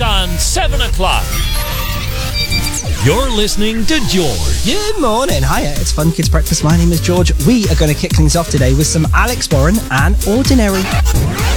on 7 o'clock. You're listening to George. Good morning. Hiya, it's Fun Kids Breakfast. My name is George. We are going to kick things off today with some Alex Warren and Ordinary.